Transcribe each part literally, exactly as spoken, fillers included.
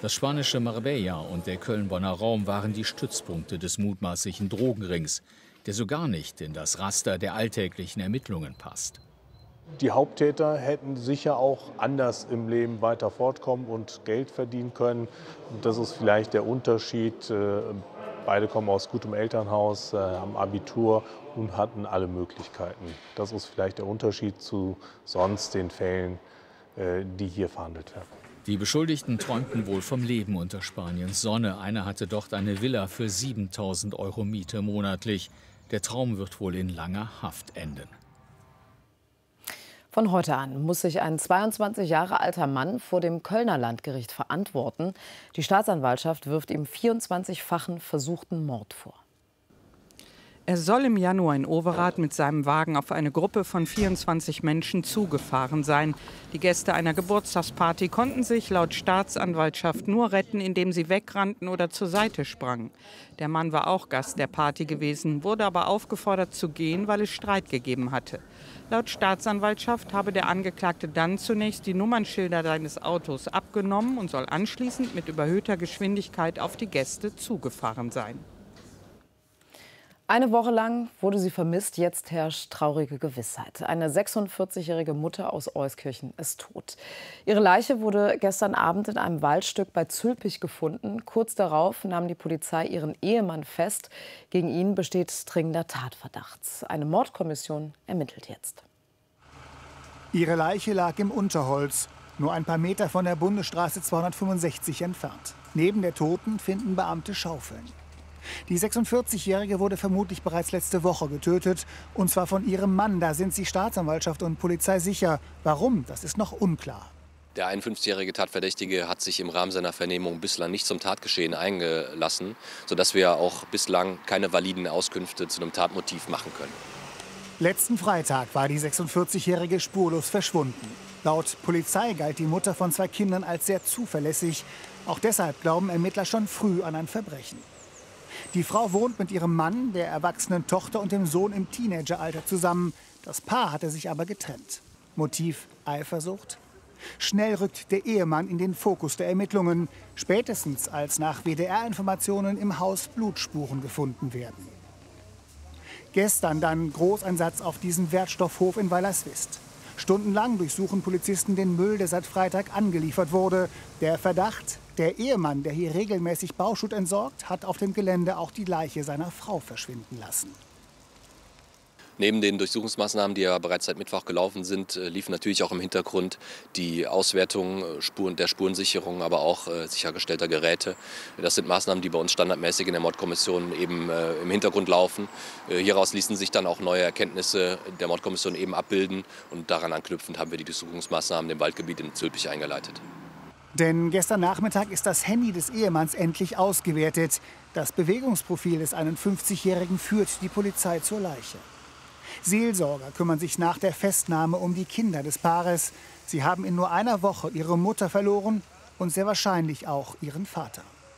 Das spanische Marbella und der Köln-Bonner Raum waren die Stützpunkte des mutmaßlichen Drogenrings, der so gar nicht in das Raster der alltäglichen Ermittlungen passt. Die Haupttäter hätten sicher auch anders im Leben weiter fortkommen und Geld verdienen können. Und das ist vielleicht der Unterschied. Beide kommen aus gutem Elternhaus, haben Abitur und hatten alle Möglichkeiten. Das ist vielleicht der Unterschied zu sonst den Fällen, die hier verhandelt werden. Die Beschuldigten träumten wohl vom Leben unter Spaniens Sonne. Einer hatte dort eine Villa für siebentausend Euro Miete monatlich. Der Traum wird wohl in langer Haft enden. Von heute an muss sich ein zweiundzwanzig Jahre alter Mann vor dem Kölner Landgericht verantworten. Die Staatsanwaltschaft wirft ihm vierundzwanzig-fachen versuchten Mord vor. Er soll im Januar in Overath mit seinem Wagen auf eine Gruppe von vierundzwanzig Menschen zugefahren sein. Die Gäste einer Geburtstagsparty konnten sich laut Staatsanwaltschaft nur retten, indem sie wegrannten oder zur Seite sprangen. Der Mann war auch Gast der Party gewesen, wurde aber aufgefordert zu gehen, weil es Streit gegeben hatte. Laut Staatsanwaltschaft habe der Angeklagte dann zunächst die Nummernschilder seines Autos abgenommen und soll anschließend mit überhöhter Geschwindigkeit auf die Gäste zugefahren sein. Eine Woche lang wurde sie vermisst, jetzt herrscht traurige Gewissheit. Eine sechsundvierzigjährige Mutter aus Euskirchen ist tot. Ihre Leiche wurde gestern Abend in einem Waldstück bei Zülpich gefunden. Kurz darauf nahm die Polizei ihren Ehemann fest. Gegen ihn besteht dringender Tatverdacht. Eine Mordkommission ermittelt jetzt. Ihre Leiche lag im Unterholz, nur ein paar Meter von der Bundesstraße zweihundertfünfundsechzig entfernt. Neben der Toten finden Beamte Schaufeln. Die sechsundvierzigjährige wurde vermutlich bereits letzte Woche getötet, und zwar von ihrem Mann. Da sind sich Staatsanwaltschaft und Polizei sicher. Warum, das ist noch unklar. Der einundfünfzigjährige Tatverdächtige hat sich im Rahmen seiner Vernehmung bislang nicht zum Tatgeschehen eingelassen, sodass wir auch bislang keine validen Auskünfte zu einem Tatmotiv machen können. Letzten Freitag war die sechsundvierzigjährige spurlos verschwunden. Laut Polizei galt die Mutter von zwei Kindern als sehr zuverlässig. Auch deshalb glauben Ermittler schon früh an ein Verbrechen. Die Frau wohnt mit ihrem Mann, der erwachsenen Tochter und dem Sohn im Teenageralter zusammen. Das Paar hatte sich aber getrennt. Motiv Eifersucht? Schnell rückt der Ehemann in den Fokus der Ermittlungen, spätestens als nach W D R-Informationen im Haus Blutspuren gefunden werden. Gestern dann Großeinsatz auf diesem Wertstoffhof in Weilerswist. Stundenlang durchsuchen Polizisten den Müll, der seit Freitag angeliefert wurde. Der Verdacht: der Ehemann, der hier regelmäßig Bauschutt entsorgt, hat auf dem Gelände auch die Leiche seiner Frau verschwinden lassen. Neben den Durchsuchungsmaßnahmen, die ja bereits seit Mittwoch gelaufen sind, liefen natürlich auch im Hintergrund die Auswertung Spuren, der Spurensicherung, aber auch äh, sichergestellter Geräte. Das sind Maßnahmen, die bei uns standardmäßig in der Mordkommission eben äh, im Hintergrund laufen. Äh, hieraus ließen sich dann auch neue Erkenntnisse der Mordkommission eben abbilden. Und daran anknüpfend haben wir die Durchsuchungsmaßnahmen im Waldgebiet in Zülpich eingeleitet. Denn gestern Nachmittag ist das Handy des Ehemanns endlich ausgewertet. Das Bewegungsprofil des einundfünfzigjährigen führt die Polizei zur Leiche. Seelsorger kümmern sich nach der Festnahme um die Kinder des Paares. Sie haben in nur einer Woche ihre Mutter verloren und sehr wahrscheinlich auch ihren Vater.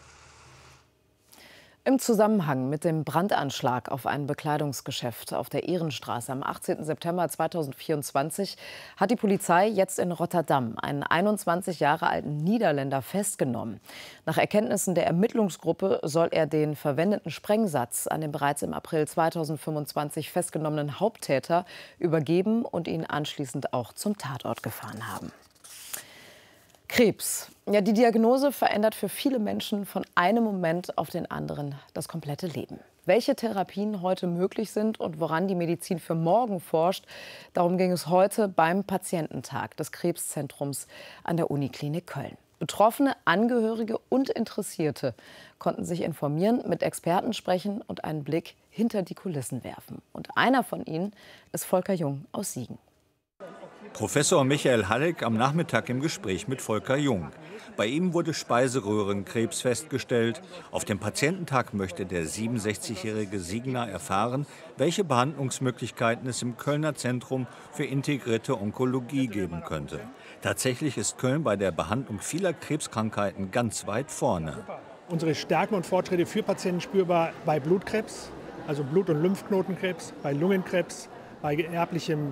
Im Zusammenhang mit dem Brandanschlag auf ein Bekleidungsgeschäft auf der Ehrenstraße am achtzehnten September zweitausendvierundzwanzig hat die Polizei jetzt in Rotterdam einen einundzwanzig Jahre alten Niederländer festgenommen. Nach Erkenntnissen der Ermittlungsgruppe soll er den verwendeten Sprengsatz an den bereits im April zweitausendfünfundzwanzig festgenommenen Haupttäter übergeben und ihn anschließend auch zum Tatort gefahren haben. Krebs. Ja, die Diagnose verändert für viele Menschen von einem Moment auf den anderen das komplette Leben. Welche Therapien heute möglich sind und woran die Medizin für morgen forscht, darum ging es heute beim Patiententag des Krebszentrums an der Uniklinik Köln. Betroffene, Angehörige und Interessierte konnten sich informieren, mit Experten sprechen und einen Blick hinter die Kulissen werfen. Und einer von ihnen ist Volker Jung aus Siegen. Professor Michael Halleck am Nachmittag im Gespräch mit Volker Jung. Bei ihm wurde Speiseröhrenkrebs festgestellt. Auf dem Patiententag möchte der siebenundsechzigjährige Siegner erfahren, welche Behandlungsmöglichkeiten es im Kölner Zentrum für integrierte Onkologie geben könnte. Tatsächlich ist Köln bei der Behandlung vieler Krebskrankheiten ganz weit vorne. Unsere Stärken und Fortschritte für Patienten spürbar bei Blutkrebs, also Blut- und Lymphknotenkrebs, bei Lungenkrebs, bei erblichem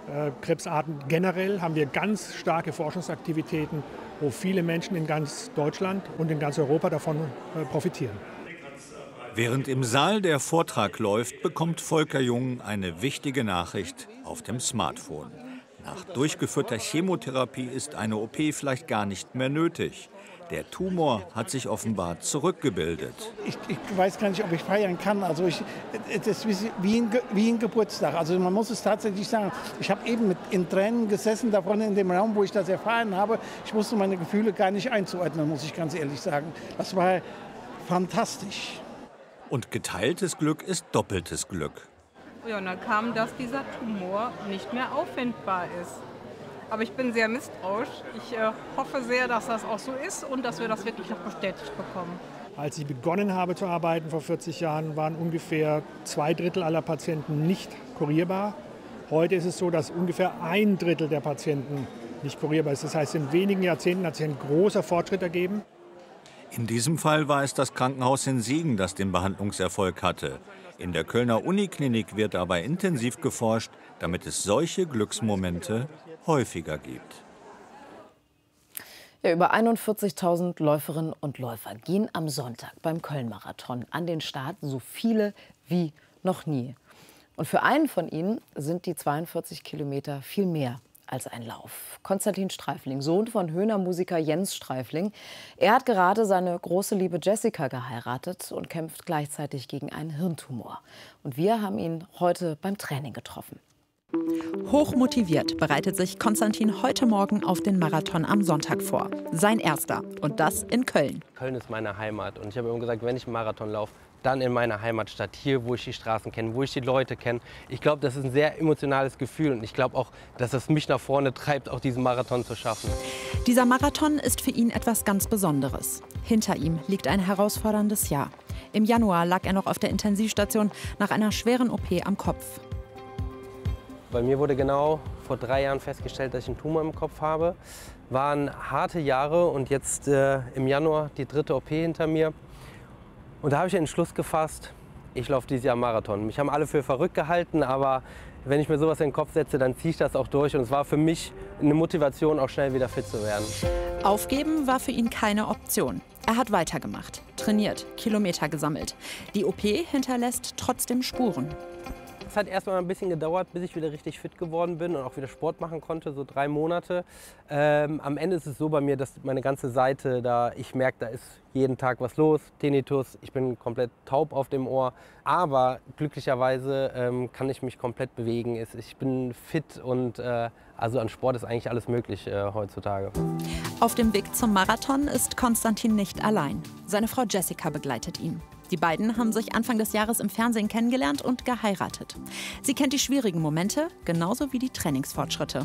äh, Krebsarten generell haben wir ganz starke Forschungsaktivitäten, wo viele Menschen in ganz Deutschland und in ganz Europa davon äh, profitieren. Während im Saal der Vortrag läuft, bekommt Volker Jung eine wichtige Nachricht auf dem Smartphone. Nach durchgeführter Chemotherapie ist eine O P vielleicht gar nicht mehr nötig. Der Tumor hat sich offenbar zurückgebildet. Ich, ich weiß gar nicht, ob ich feiern kann. Also ich, das ist wie ein, wie ein Geburtstag. Also man muss es tatsächlich sagen. Ich habe eben mit in Tränen gesessen, da vorne in dem Raum, wo ich das erfahren habe. Ich wusste meine Gefühle gar nicht einzuordnen, muss ich ganz ehrlich sagen. Das war fantastisch. Und geteiltes Glück ist doppeltes Glück. Ja, und dann kam, dass dieser Tumor nicht mehr auffindbar ist. Aber ich bin sehr misstrauisch. Ich äh, hoffe sehr, dass das auch so ist und dass wir das wirklich noch bestätigt bekommen. Als ich begonnen habe zu arbeiten vor vierzig Jahren, waren ungefähr zwei Drittel aller Patienten nicht kurierbar. Heute ist es so, dass ungefähr ein Drittel der Patienten nicht kurierbar ist. Das heißt, in wenigen Jahrzehnten hat sich ein großer Fortschritt ergeben. In diesem Fall war es das Krankenhaus in Siegen, das den Behandlungserfolg hatte. In der Kölner Uniklinik wird dabei intensiv geforscht, damit es solche Glücksmomente häufiger gibt. Ja, über einundvierzigtausend Läuferinnen und Läufer gehen am Sonntag beim Köln-Marathon an den Start, so viele wie noch nie. Und für einen von ihnen sind die zweiundvierzig Kilometer viel mehr als ein Lauf. Konstantin Streifling, Sohn von Höhner-Musiker Jens Streifling. Er hat gerade seine große Liebe Jessica geheiratet und kämpft gleichzeitig gegen einen Hirntumor. Und wir haben ihn heute beim Training getroffen. Hochmotiviert bereitet sich Konstantin heute Morgen auf den Marathon am Sonntag vor. Sein erster. Und das in Köln. Köln ist meine Heimat. Und ich habe immer gesagt, wenn ich einen Marathon laufe, dann in meiner Heimatstadt, hier, wo ich die Straßen kenne, wo ich die Leute kenne. Ich glaube, das ist ein sehr emotionales Gefühl und ich glaube auch, dass es mich nach vorne treibt, auch diesen Marathon zu schaffen. Dieser Marathon ist für ihn etwas ganz Besonderes. Hinter ihm liegt ein herausforderndes Jahr. Im Januar lag er noch auf der Intensivstation nach einer schweren O P am Kopf. Bei mir wurde genau vor drei Jahren festgestellt, dass ich einen Tumor im Kopf habe. Waren harte Jahre und jetzt äh, im Januar die dritte O P hinter mir. Und da habe ich den Entschluss gefasst, ich laufe dieses Jahr Marathon. Mich haben alle für verrückt gehalten, aber wenn ich mir sowas in den Kopf setze, dann ziehe ich das auch durch. Und es war für mich eine Motivation, auch schnell wieder fit zu werden. Aufgeben war für ihn keine Option. Er hat weitergemacht, trainiert, Kilometer gesammelt. Die O P hinterlässt trotzdem Spuren. Es hat erst mal ein bisschen gedauert, bis ich wieder richtig fit geworden bin und auch wieder Sport machen konnte, so drei Monate. Ähm, am Ende ist es so bei mir, dass meine ganze Seite, da ich merke, da ist jeden Tag was los, Tinnitus, ich bin komplett taub auf dem Ohr. Aber glücklicherweise ähm, kann ich mich komplett bewegen. Ich bin fit und äh, also an Sport ist eigentlich alles möglich äh, heutzutage. Auf dem Weg zum Marathon ist Konstantin nicht allein. Seine Frau Jessica begleitet ihn. Die beiden haben sich Anfang des Jahres im Fernsehen kennengelernt und geheiratet. Sie kennt die schwierigen Momente, genauso wie die Trainingsfortschritte.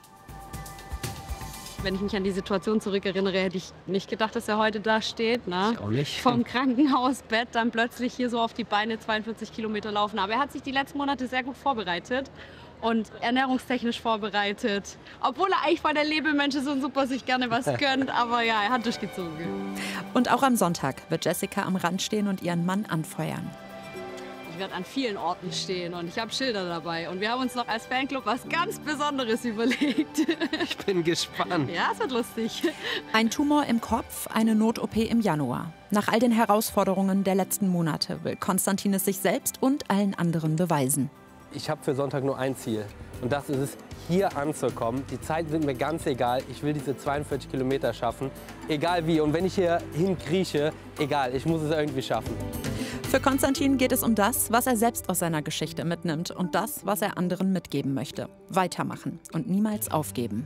Wenn ich mich an die Situation zurückerinnere, hätte ich nicht gedacht, dass er heute da steht. Ne? Ich auch nicht. Vom Krankenhausbett dann plötzlich hier so auf die Beine zweiundvierzig Kilometer laufen. Aber er hat sich die letzten Monate sehr gut vorbereitet und ernährungstechnisch vorbereitet. Obwohl er eigentlich bei der Lebemensch ist und super sich gerne was gönnt. Aber ja, er hat durchgezogen. Und auch am Sonntag wird Jessica am Rand stehen und ihren Mann anfeuern. Ich werde an vielen Orten stehen und ich habe Schilder dabei. Und wir haben uns noch als Fanclub was ganz Besonderes überlegt. Ich bin gespannt. Ja, es wird lustig. Ein Tumor im Kopf, eine Not-O P im Januar. Nach all den Herausforderungen der letzten Monate will Konstantin es sich selbst und allen anderen beweisen. Ich habe für Sonntag nur ein Ziel und das ist es, hier anzukommen. Die Zeiten sind mir ganz egal. Ich will diese zweiundvierzig Kilometer schaffen, egal wie. Und wenn ich hier hinkrieche, egal, ich muss es irgendwie schaffen. Für Konstantin geht es um das, was er selbst aus seiner Geschichte mitnimmt und das, was er anderen mitgeben möchte. Weitermachen und niemals aufgeben.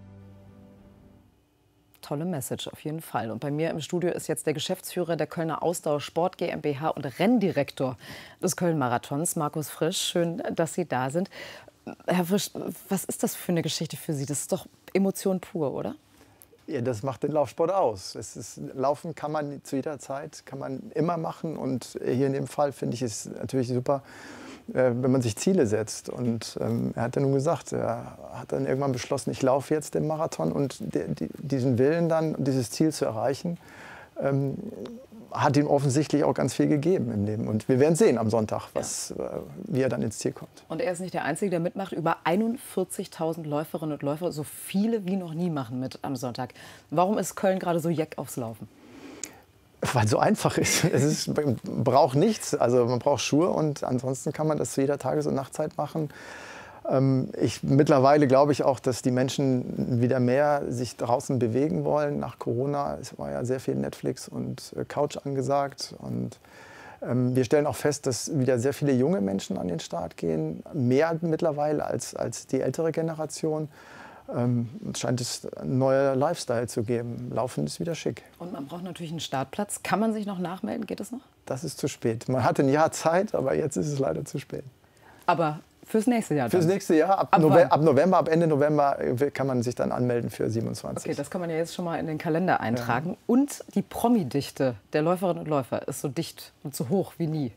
Tolle Message auf jeden Fall. Und bei mir im Studio ist jetzt der Geschäftsführer der Kölner Ausdauer Sport GmbH und Renndirektor des Köln-Marathons, Markus Frisch. Schön, dass Sie da sind. Herr Frisch, was ist das für eine Geschichte für Sie? Das ist doch Emotion pur, oder? Ja, das macht den Laufsport aus. Es ist, Laufen kann man zu jeder Zeit, kann man immer machen. Und hier in dem Fall finde ich es natürlich super, wenn man sich Ziele setzt. Und ähm, er hat ja nun gesagt, er hat dann irgendwann beschlossen, ich laufe jetzt den Marathon. Und die, die, diesen Willen dann, dieses Ziel zu erreichen, ähm, hat ihm offensichtlich auch ganz viel gegeben im Leben. Und wir werden sehen am Sonntag, was, ja. äh, wie er dann ins Ziel kommt. Und er ist nicht der Einzige, der mitmacht. Über einundvierzigtausend Läuferinnen und Läufer, so viele wie noch nie machen mit am Sonntag. Warum ist Köln gerade so jeck aufs Laufen? Weil es so einfach ist. Es ist, man braucht nichts. Also man braucht Schuhe und ansonsten kann man das zu jeder Tages- und Nachtzeit machen. Ich, mittlerweile glaube ich auch, dass die Menschen wieder mehr sich draußen bewegen wollen. Nach Corona es war ja sehr viel Netflix und Couch angesagt. Und ähm, wir stellen auch fest, dass wieder sehr viele junge Menschen an den Start gehen. Mehr mittlerweile als, als die ältere Generation. Ähm, es scheint es ein neuer Lifestyle zu geben. Laufen ist wieder schick. Und man braucht natürlich einen Startplatz. Kann man sich noch nachmelden? Geht das noch? Das ist zu spät. Man hatte ein Jahr Zeit, aber jetzt ist es leider zu spät. Aber fürs nächste Jahr dann? Fürs nächste Jahr, ab, ab, November, ab November, ab Ende November kann man sich dann anmelden für siebenundzwanzig. Okay, das kann man ja jetzt schon mal in den Kalender eintragen. Ja. Und die Promi-Dichte der Läuferinnen und Läufer ist so dicht und so hoch wie nie.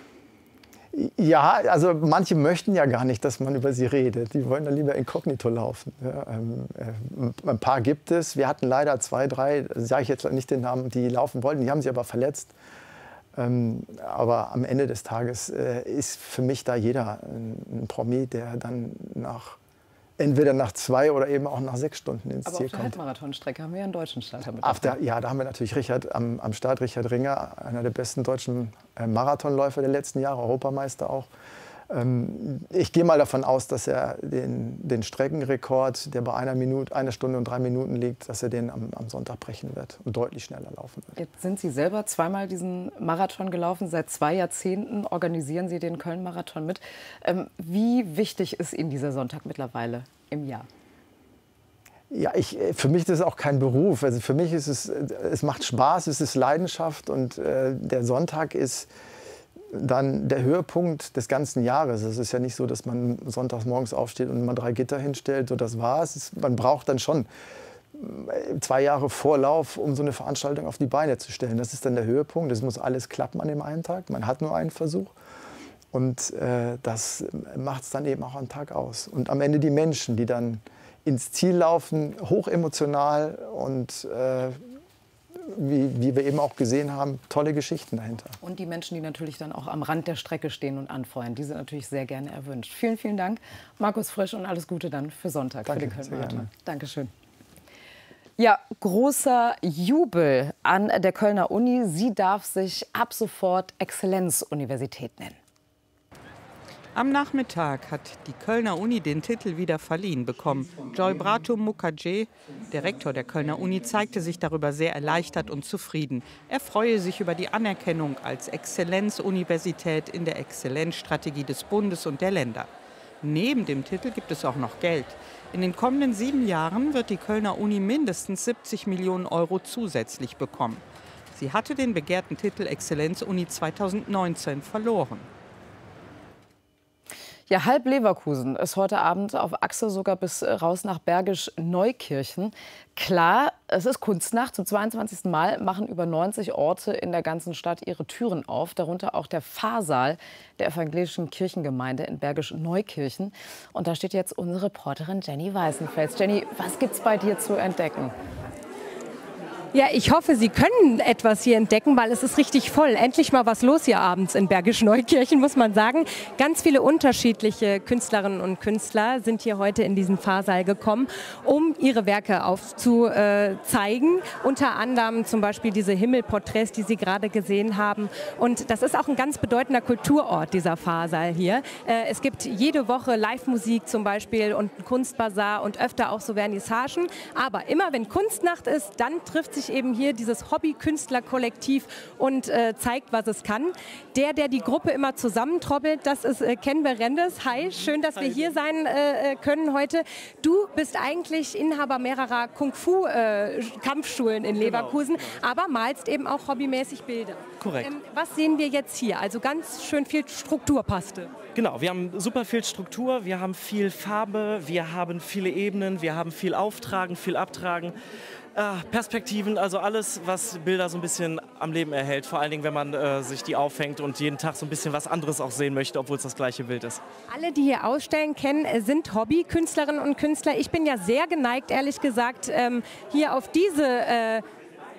Ja, also manche möchten ja gar nicht, dass man über sie redet. Die wollen dann lieber inkognito laufen. Ja, ähm, äh, ein paar gibt es. Wir hatten leider zwei, drei, sage ich jetzt nicht den Namen, die laufen wollten. Die haben sich aber verletzt. Ähm, aber am Ende des Tages äh, ist für mich da jeder ein, ein Promi, der dann nach, entweder nach zwei oder eben auch nach sechs Stunden ins aber Ziel auf der kommt. Halbmarathonstrecke haben wir ja einen deutschen Starter mit. Auf der, ja, da haben wir natürlich Richard am, am Start, Richard Ringer, einer der besten deutschen äh, Marathonläufer der letzten Jahre, Europameister auch. Ähm, ich gehe mal davon aus, dass er den, den Streckenrekord, der bei einer Minute, einer Stunde und drei Minuten liegt, dass er den am, am Sonntag brechen wird und deutlich schneller laufen wird. Jetzt sind Sie selber zweimal diesen Marathon gelaufen. Seit zwei Jahrzehnten organisieren Sie den Köln-Marathon mit. Ähm, wie wichtig ist Ihnen dieser Sonntag mittlerweile im Jahr? Ja, ich, für mich ist das auch kein Beruf. Also für mich ist es, es macht Spaß, es ist Leidenschaft und äh, der Sonntag ist dann der Höhepunkt des ganzen Jahres. Es ist ja nicht so, dass man sonntags morgens aufsteht und mal drei Gitter hinstellt, so das war's. Man braucht dann schon zwei Jahre Vorlauf, um so eine Veranstaltung auf die Beine zu stellen. Das ist dann der Höhepunkt. Es muss alles klappen an dem einen Tag. Man hat nur einen Versuch. Und äh, das macht es dann eben auch am Tag aus. Und am Ende die Menschen, die dann ins Ziel laufen, hochemotional und äh, Wie, wie wir eben auch gesehen haben, tolle Geschichten dahinter. Und die Menschen, die natürlich dann auch am Rand der Strecke stehen und anfeuern, die sind natürlich sehr gerne erwünscht. Vielen, vielen Dank, Markus Frisch, und alles Gute dann für Sonntag, Danke, für den Köln-Marathon. Dankeschön. Ja, großer Jubel an der Kölner Uni. Sie darf sich ab sofort Exzellenzuniversität nennen. Am Nachmittag hat die Kölner Uni den Titel wieder verliehen bekommen. Joy Bratum Mukherjee, der Rektor der Kölner Uni, zeigte sich darüber sehr erleichtert und zufrieden. Er freue sich über die Anerkennung als Exzellenzuniversität in der Exzellenzstrategie des Bundes und der Länder. Neben dem Titel gibt es auch noch Geld. In den kommenden sieben Jahren wird die Kölner Uni mindestens siebzig Millionen Euro zusätzlich bekommen. Sie hatte den begehrten Titel Exzellenzuni zweitausendneunzehn verloren. Ja, halb Leverkusen ist heute Abend auf Achse sogar bis raus nach Bergisch Neukirchen. Klar, es ist Kunstnacht. Zum zweiundzwanzigsten Mal machen über neunzig Orte in der ganzen Stadt ihre Türen auf. Darunter auch der Pfarrsaal der evangelischen Kirchengemeinde in Bergisch Neukirchen. Und da steht jetzt unsere Reporterin Jenny Weißenfels. Jenny, was gibt's bei dir zu entdecken? Ja, ich hoffe, Sie können etwas hier entdecken, weil es ist richtig voll. Endlich mal was los hier abends in Bergisch Neukirchen, muss man sagen. Ganz viele unterschiedliche Künstlerinnen und Künstler sind hier heute in diesen Pfarrsaal gekommen, um ihre Werke aufzuzeigen. Unter anderem zum Beispiel diese Himmelporträts, die Sie gerade gesehen haben. Und das ist auch ein ganz bedeutender Kulturort, dieser Pfarrsaal hier. Es gibt jede Woche Live-Musik zum Beispiel und einen Kunstbazar und öfter auch so Vernissagen. Aber immer wenn Kunstnacht ist, dann trifft sich eben hier dieses Hobby-Künstler-Kollektiv und äh, zeigt, was es kann. Der, der die Gruppe immer zusammentroppelt, das ist äh, Ken Berendes. Hi, schön, dass wir hier sein äh, können heute. Du bist eigentlich Inhaber mehrerer Kung-Fu-Kampfschulen äh, in Leverkusen, genau, genau. aber malst eben auch hobbymäßig Bilder. Korrekt. Ähm, was sehen wir jetzt hier? Also ganz schön viel Strukturpaste. Genau, wir haben super viel Struktur, wir haben viel Farbe, wir haben viele Ebenen, wir haben viel Auftragen, viel Abtragen. Ah, Perspektiven, also alles, was Bilder so ein bisschen am Leben erhält. Vor allen Dingen, wenn man äh, sich die aufhängt und jeden Tag so ein bisschen was anderes auch sehen möchte, obwohl es das gleiche Bild ist. Alle, die hier ausstellen, kennen, sind Hobby-Künstlerinnen und Künstler. Ich bin ja sehr geneigt, ehrlich gesagt, ähm, hier auf diese äh,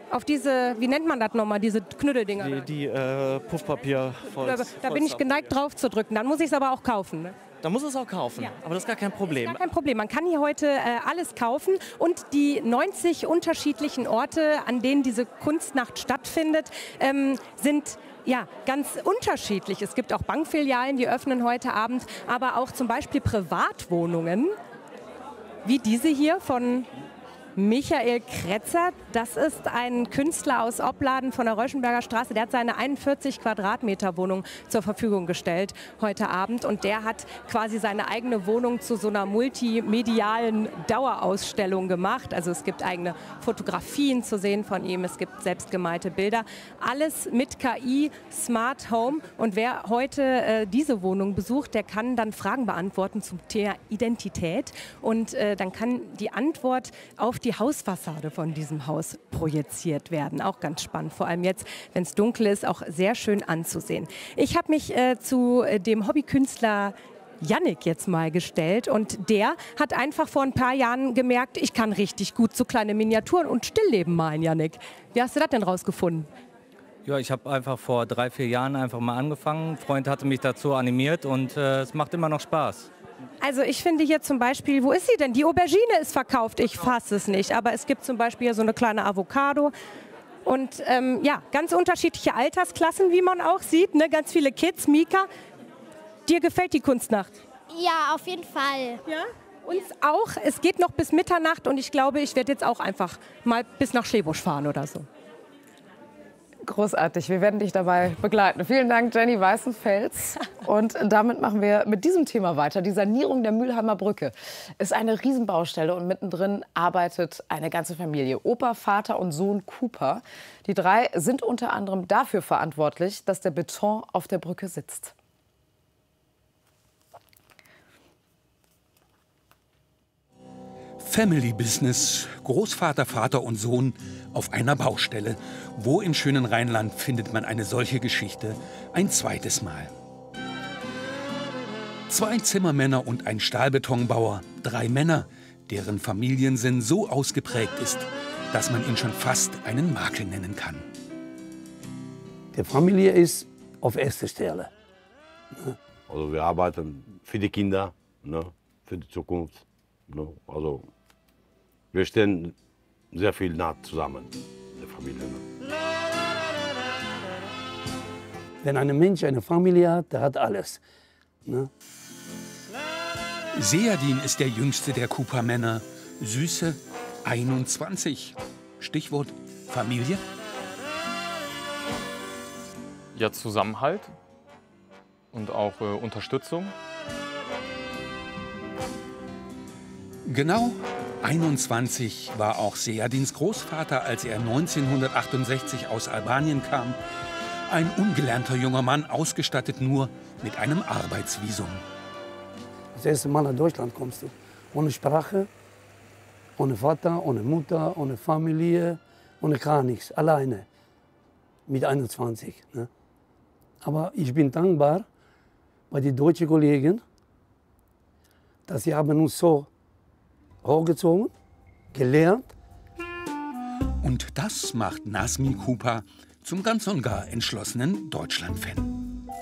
Auf diese, wie nennt man das nochmal, diese Knütteldinger? Die, die äh, Puffpapier. Da, da bin ich geneigt drauf zu drücken, dann muss ich es aber auch kaufen. Ne? Da muss es auch kaufen, ja. Aber das ist gar kein Problem. Das ist gar kein Problem. Man kann hier heute äh, alles kaufen und die neunzig unterschiedlichen Orte, an denen diese Kunstnacht stattfindet, ähm, sind ja ganz unterschiedlich. Es gibt auch Bankfilialen, die öffnen heute Abend, aber auch zum Beispiel Privatwohnungen, wie diese hier von Michael Kretzer. Das ist ein Künstler aus Opladen von der Reuschenberger Straße. Der hat seine einundvierzig Quadratmeter Wohnung zur Verfügung gestellt heute Abend. Und der hat quasi seine eigene Wohnung zu so einer multimedialen Dauerausstellung gemacht. Also es gibt eigene Fotografien zu sehen von ihm. Es gibt selbstgemalte Bilder. Alles mit K I, Smart Home. Und wer heute äh, diese Wohnung besucht, der kann dann Fragen beantworten zum Thema Identität. Und äh, dann kann die Antwort auf die die Hausfassade von diesem Haus projiziert werden. Auch ganz spannend, vor allem jetzt, wenn es dunkel ist, auch sehr schön anzusehen. Ich habe mich äh, zu äh, dem Hobbykünstler Yannick jetzt mal gestellt und der hat einfach vor ein paar Jahren gemerkt, ich kann richtig gut so kleine Miniaturen und Stillleben malen, Yannick. Wie hast du das denn rausgefunden? Ja, ich habe einfach vor drei, vier Jahren einfach mal angefangen. Ein Freund hatte mich dazu animiert und äh, es macht immer noch Spaß. Also ich finde hier zum Beispiel, wo ist sie denn? Die Aubergine ist verkauft, ich fasse es nicht. Aber es gibt zum Beispiel hier so eine kleine Avocado. Und ähm, ja, ganz unterschiedliche Altersklassen, wie man auch sieht. Ne? Ganz viele Kids. Mika, dir gefällt die Kunstnacht? Ja, auf jeden Fall. Ja? Uns auch. Es geht noch bis Mitternacht und ich glaube, ich werde jetzt auch einfach mal bis nach Schlebusch fahren oder so. Großartig, wir werden dich dabei begleiten. Vielen Dank, Jenny Weißenfels. Und damit machen wir mit diesem Thema weiter. Die Sanierung der Mülheimer Brücke ist eine Riesenbaustelle und mittendrin arbeitet eine ganze Familie. Opa, Vater und Sohn Cooper. Die drei sind unter anderem dafür verantwortlich, dass der Beton auf der Brücke sitzt. Family Business, Großvater, Vater und Sohn auf einer Baustelle. Wo im schönen Rheinland findet man eine solche Geschichte ein zweites Mal? Zwei Zimmermänner und ein Stahlbetonbauer, drei Männer, deren Familiensinn so ausgeprägt ist, dass man ihn schon fast einen Makel nennen kann. Die Familie ist auf erster Stelle. Also wir arbeiten für die Kinder, ne, für die Zukunft. Ne, also wir stehen sehr viel nah zusammen, die Familie. Ne. Wenn ein Mensch eine Familie hat, der hat alles. Ne? Seadin ist der jüngste der Cooper-Männer. Süße einundzwanzig. Stichwort Familie. Ja, Zusammenhalt und auch äh, Unterstützung. Genau einundzwanzig war auch Seadins Großvater, als er neunzehnhundertachtundsechzig aus Albanien kam. Ein ungelernter junger Mann, ausgestattet nur mit einem Arbeitsvisum. Das erste Mal nach Deutschland kommst du. Ohne Sprache, ohne Vater, ohne Mutter, ohne Familie, ohne gar nichts. Alleine. Mit einundzwanzig. Ne? Aber ich bin dankbar bei den deutschen Kollegen, dass sie haben uns so hochgezogen, gelernt. Und das macht Nazmi Cooper zum ganz und gar entschlossenen Deutschland-Fan.